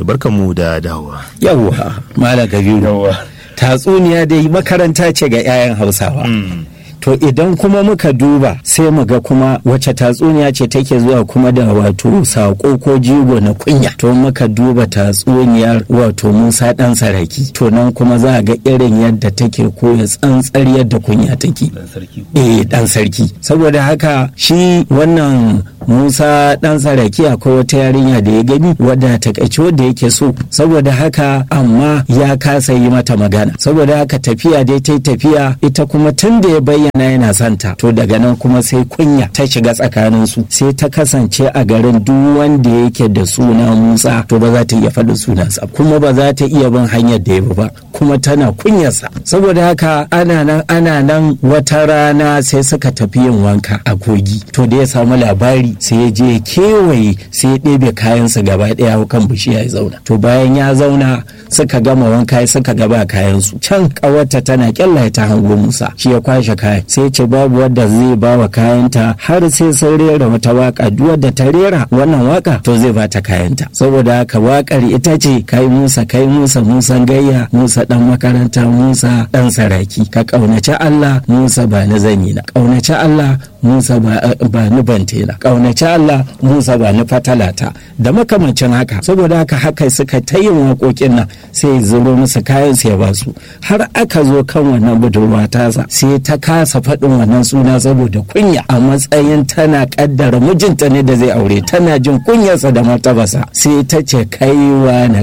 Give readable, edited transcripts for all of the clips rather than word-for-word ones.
barkanmu da dawowa. Yawwa Malam Kabiru, tatsuniya dai makaranta ce ga 'ya'yan Hausawa. To idan kuma muka duba sai mu ga kuma wace tatsuniya ce take zuwa kuma da wato sako ko jigo na kunya. To muka duba tatsuniyar wato Musa dan Saraki, to nan kuma za a ga irin yadda take koya tsantsar yadda kunya take. Dan sarki. Saboda haka shi wannan Musa dan Saraki akwai wata yarinya da ya gani wadda takaice wadda yake so, saboda haka amma ya kasa yi mata magana. Saboda haka tafiya dai ta tafiya, ita kuma tun da ya bayyana yana santa, to daga nan kuma sai kunya ta shiga tsakaninsu, sai ta kasance a garin duk wanda yake da suna Musa to ba za ta iya faɗin sunansa, kuma ba za ta iya bin hanyar da ya bi ba, kuma tana kunyarsa. Saboda haka ana nan wata rana sai suka tafi yin wanka a kogi. To da ya samu labari sai ya je kewaye, sai ya ɗebe kayansa gaba ɗaya kan bishiya ya zauna. To bayan ya zauna suka gama wanka suka gaba kayansu, can ƙawarta tana kyallaye ta hango Musa, shi ya kwashe kayan, sai ce babu wadda zai ba wa kayanta har sai sun rera wata waka, duk wadda ta rera wannan waka to zai ba ta kayanta. Saboda haka wakar ita ce kai Musa Musan gayya, Musa dan makaranta, Musa dan saraki, ka kaunaci Allah Musa ba ni zanina, kaunaci Allah Musa ba ni bantela, kaunaci Allah Musa ba ni fatalata, da makamancin haka. Saboda haka suka ta yin waƙoƙin nan, sai zuro musu kayan su ya ba su, har aka zo kan wannan budurwa tasa, sai ta kasa faɗin wannan suna saboda kunya, a matsayin tana kaddara mijinta ne da zai aure, tana jin kunyarsa da martabasa, sai ta ce kai wane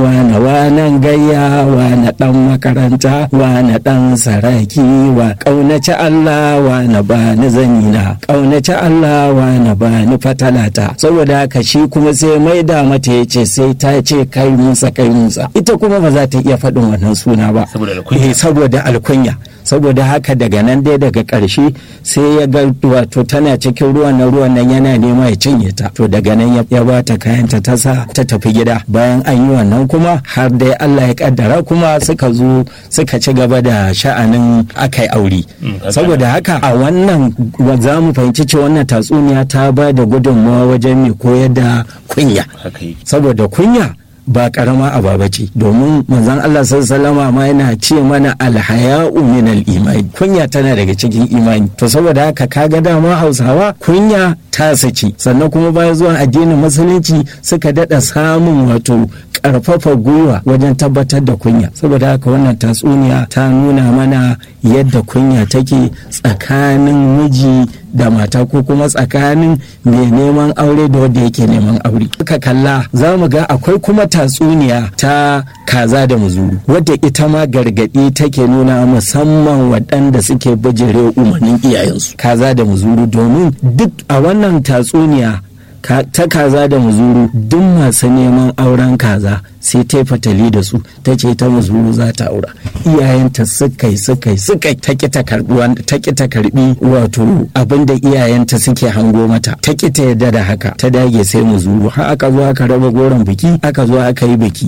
gayya, wane dan makaranta, wane dan saraki, wa kaunaci Allah, wane ba ni zanina, kaunaci Allah, wane ba ni fatalata. Saboda haka shi kuma sai maida mata ya ce sai ta ce kai Musa, ita kuma ba za ta iya faɗin wannan suna ba saboda alkunya. Saboda haka daga nan dai daga ƙarshe sai ya ga wato tana cikin ruwan nan yana nema ya cinye ta. To daga nan ya ba ta kayanta ta sa ta tafi gida. Bayan an yi wannan kuma har dai Allah ya kaddara kuma suka zo suka ci gaba da sha'anin akai aure. Saboda haka a wannan za mu fahimci cewa wannan tatsuniya ta ba da gudunmawa wajen mai koyar da kunya. Saboda kunya ba karama ababa ce, domin manzon Allah sallallahu ma yana ce mana alhaya'u min al-iman, kunya tana daga cikin imani. To saboda haka kaga dama Hausawa kunya ta sace, sannan kuma bayan zuwa addinin musulunci suka dada samun wato karfafa gwiwa wajen tabbatar da kunya. Saboda haka wannan tatsuniya ta nuna mana yadda kunya take tsakanin miji da mata, ko kuma tsakanin mai neman aure da wanda yake neman aure. Ka kalla za mu ga akwai kuma tatsuniya ta kaza da muzuru, wadda ita ma gargaɗi take nuna musamman waɗanda suke bijire umarnin iyayensu. Kaza da muzuru, domin duk a wannan tatsuniya ta kaza da muzuru duk masu neman auren kaza sai ta fatali da su, ta ce ta muzuru za ta aura. Iyayenta suka ta ki ta karbi wato abinda iyayenta suke hango mata, ta ki ta yadda da haka, ta dage sai muzuru. Har aka zo aka raba goron biki, aka zo aka yi biki.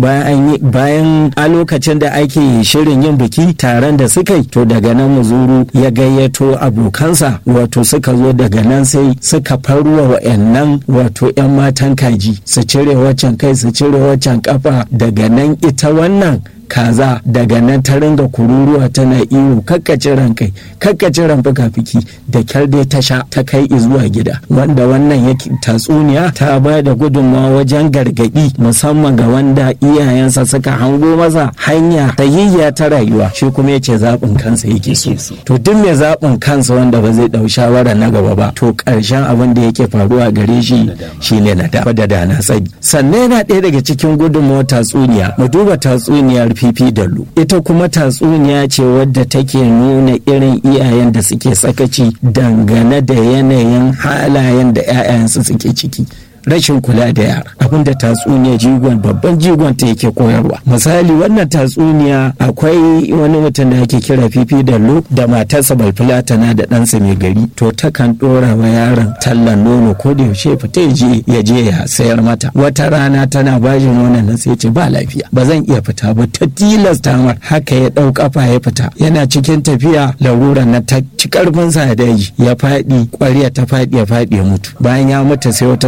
Bayan a lokacin da ake shirin yin biki taron da suka yi, to daga nan muzuru ya gayyato abokansa, wato suka zo. Daga nan sai suka faruwa wa'annan wato 'yan matan kaji, su cire waccan kai, su cire waccan kafa. Daga nan ita wannan kaza daga nan ta ringa kururuwa tana iyo, kakkace ran kai, kakkace ran fuka-fiki, da kyar dai ta sha ta kai zuwa gida. Wanda wannan yake tatsuniya ta ba da gudunmawa wajen gargaɗi, musamman ga wanda iyayensa suka hango masa hanya sahihiya ta rayuwa, shi kuma yace zaɓin kansa yake so. To duk mai zaɓin kansa wanda ba zai ɗau shawara na gaba ba, to ƙarshen abin da yake faruwa gare shi shine nadama da dana sani. Sannan yana ɗaya daga cikin gudunmawar tatsuniya, mu duba tatsuniyar Fifi Dallo. Ita kuma tatsuniya ce wadda take nuna irin iyayen da suke sakaci dangane da yanayin halayen da 'ya'yansu suke ciki. rashin kula da yara, abinda tatsuniya babban jigon ta yake koyarwa. Misali, wannan tatsuniya akwai wani mutum da ake kira Fifi Dallo da matarsa Balfulatana da ɗansa mai gari, to takan ɗora wa yaron tallan nono ko da yaushe fita ya je ya sayar mata. Wata rana tana bashi nonon nan sai ce ba lafiya, ba zan iya fita ba, ta tilasta mar. Haka ya ɗau kafa ya fita, yana cikin tafiya laruran na ta ci karfin sa daji, ya faɗi, ƙwarya ta faɗi, ya faɗi ya mutu. Bayan ya mutu sai wata tsuntsuwa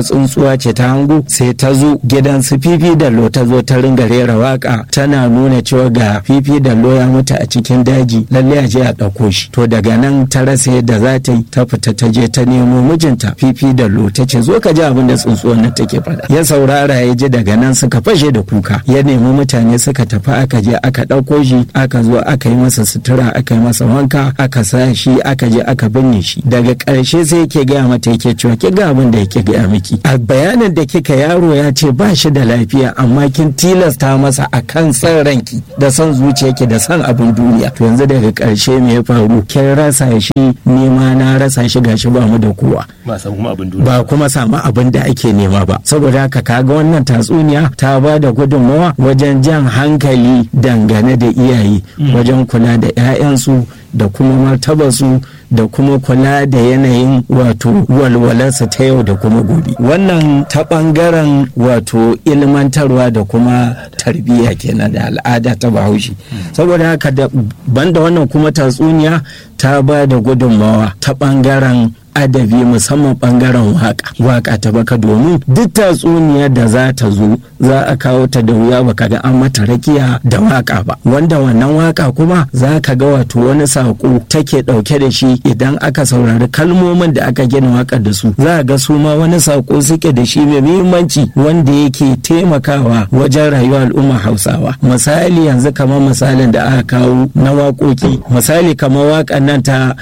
fatalwa ce ta hango sai ta zo gidan su Fifi Dallo ta zo ta ringa rera waka tana nuna cewa ga Fifi Dallo ya mutu a cikin daji lalle a je a ɗauko shi. To daga nan ta rasa yadda za ta yi, ta fita ta je ta nemo mijinta Fifi Dallo ta ce zo ka ji abin da tsuntsuwar nan take faɗa. Ya saurara ya ji, daga nan suka fashe da kuka, ya nemi mutane suka tafi aka je aka ɗauko shi aka zo aka yi masa sutura aka yi masa wanka aka sa shi aka je aka binne shi. Daga ƙarshe sai yake gaya mata yake cewa ki ga abin da yake gaya miki, a bayanin da kika yaro ya ce ba shi da lafiya amma kin tilasta masa akan san ranki da san zuciyarki da san abin duniya. To yanzu daga ƙarshe me ya faru, kin rasa shi ni ma na rasa shi, gashi ba mu da kowa ba kuma samu abin da ake nema ba. Saboda haka kaga wannan tatsuniya ta ba da gudunmawa wajen jan hankali dangane da iyaye wajen kula da 'ya'yansu da kuma martabarsu da kuma kula da yanayin wato walwalarsa ta yau da kuma gobe. Wannan ta ɓangaren wato ilmantarwa da kuma tarbiyya kenan da al'ada ta Bahaushe. Saboda haka banda wannan kuma tatsuniya ta ba da gudunmawa ta ɓangaren adabi, musamman bangaren waka ta baka, domin duk tatsuniyar da za ta zo za a kawo ta da wuya baka ga an mata rakiya da waka ba, wanda wannan waka kuma za ka ga wato wani sako take dauke da shi. Idan aka saurari kalmomin da aka gina wakar da su za a ga su ma wani sako suke da shi mai muhimmanci wanda yake taimakawa wajen rayuwar al'umma Hausawa. Misali yanzu kamar misalin da aka kawo na waƙoƙi, misali kamar waƙar nan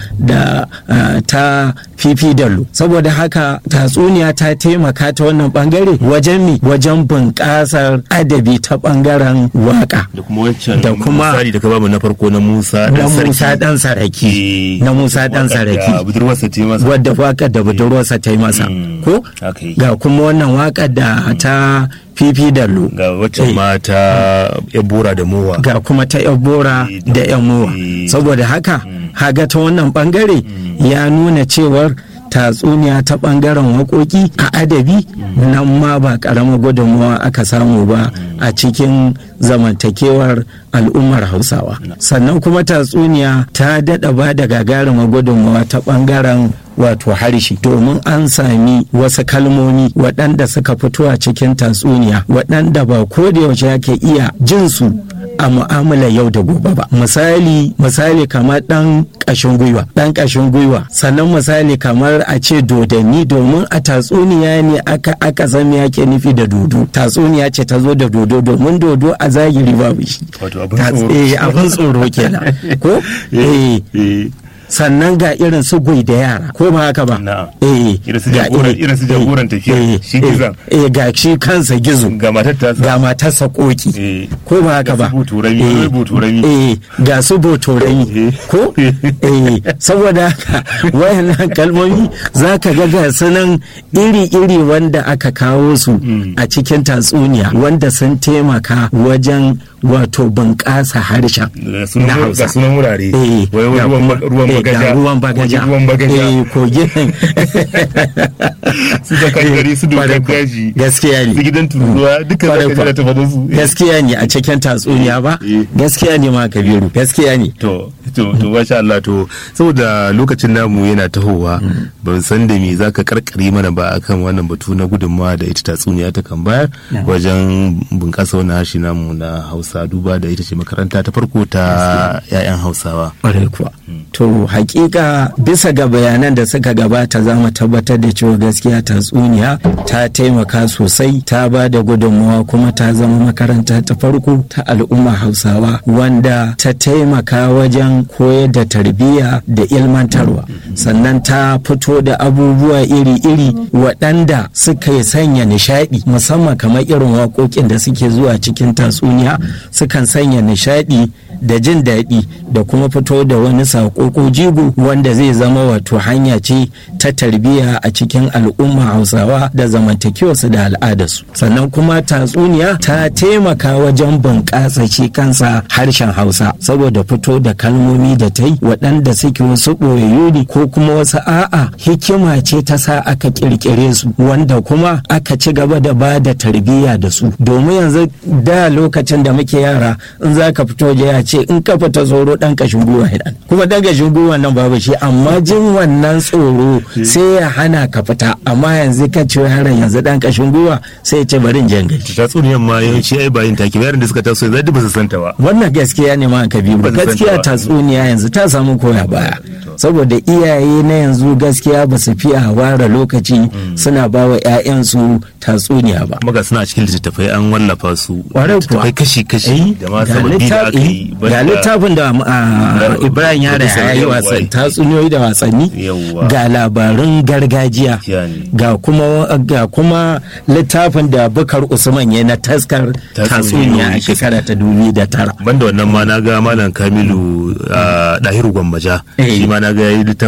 ta Fifi Dallo. Saboda haka tatsuniya ta taimaka ta wannan bangare wajen bunƙasar adabi ta bangaren waka da kuma wancan misali da ka bamu na farko na Musa dan Saraki wadda wakar da budurwarsa ta yi masa ko ga kuma wannan wakar da ta Fifi Dallo ga wacce mata Ebora da Mowa ga kuma ta Ebora da Mowa. Saboda haka haga ta wannan bangare ya nuna cewar tatsuniya ta bangaren waƙoƙi a adabi nan ma ba ƙaramar gudunmawa aka samu ba a cikin zamantakewar al'ummar Hausawa. Sannan kuma tatsuniya ta daɗa ba da gagarumar gudunmawa ta bangaren wato harshe, domin an sami wasu kalmomi waɗanda suka fito a cikin tatsuniya waɗanda ba ko da yaushe ake iya jinsu a mu'amala yau da gobe ba. Misali kamar ɗan ƙashin gwiwa, sannan misali kamar a ce dodanni, domin a tatsuniya ne aka san me yake nufi da dodo. Tatsuniya ce ta zo da dodo, domin dodo a zahiri babu shi, abin tsoro kenan ko sannan ga irin su gwai da yara ko ba haka ba, irin su jagoran tafiya shi gizan, ga shi kansa gizo, ga matarsa koki ko ba haka ba, ga su botorami ko saboda haka wayannan kalmomi za ka ga sunan iri-iri wanda aka kawo su a cikin tatsuniya wanda sun taimaka wajen wato bunƙasa harshen na Hausa. Sunan wurare ruwan bagaja kogin su da kankari su dokar daji gaskiya ne, su gidan tururuwa dukkan da ta faɗo su gaskiya ne a cikin tatsuniya ba gaskiya ne ma Kabiru, gaskiya ne. To masha Allah, to saboda lokacin namu yana tahowa ban san da me zaka karkare mana ba akan wannan batu na gudunmawa da ita tatsuniya ta kan bayar wajen bunƙasa wannan harshe namu na Hausa, duba da ita ce makaranta ta farko ta 'ya'yan Hausawa. Ƙwarai kuwa. To hakika bisa ga bayanan da suka gabata za mu tabbatar da cewa gaskiya tatsuniya ta taimaka sosai, ta ba da gudunmawa kuma ta zama makaranta ta farko ta al'umma Hausawa wanda ta taimaka wajen koyar da tarbiyya da ilmantarwa. Sannan ta fito da abubuwa iri-iri waɗanda suka sanya nishaɗi, musamman kamar irin waƙoƙin da suke zuwa cikin tatsuniya sukan sanya nishaɗi da jin daɗi da kuma fito da wani saƙo ko jigo wanda zai zama wato hanya ce ta tarbiyya a cikin al'umma Hausawa da zamantakewarsu da al'adarsu. Sannan kuma tatsuniya ta taimaka wajen bunƙasa shi kansa harshen Hausa saboda fito da kalmomi da ta yi waɗanda suke wasu ɓoyayyu ne ko kuma wasu a'a hikima ce ta sa aka ƙirƙire su wanda kuma aka ci gaba da ba da tarbiyya da su. Domin yanzu da lokacin da muke yara in za ka fito ya ce in ka fita tsoro ɗan ƙashin gwiwa hidan kuma ɗan ƙashin gwiwa wannan babu shi, amma jin wannan tsoro sai ya hana ka fita. Amma yanzu ka ce yaron yanzu dan kashin gwiwa sai ya ce bari in jan gaji. Tatsuniyan ma yawanci ai bayin take yaran da suka taso yanzu ba su santa ba. Wannan gaskiya ne ma Kabiru, gaskiya tatsuniya yanzu ta samu koya baya. Saboda iyaye na yanzu gaskiya ba su fiya ware lokaci suna ba wa 'ya'yansu tatsuniya ba. Maga suna cikin littattafai an wallafa su. Littattafai kashi-kashi da ma sababbi da aka yi. Ga littafin da Ibrahim Yara ya yi wasan tatsuniyoyi da wasanni. Ga labarun gargajiya. Ga kuma littafin da Bukar Usman ya na taskar tatsuniya a shekara ta 2009. Banda wannan ma na ga Malam Kamilu Dahiru Gwammaja. Shi ma na ga yayi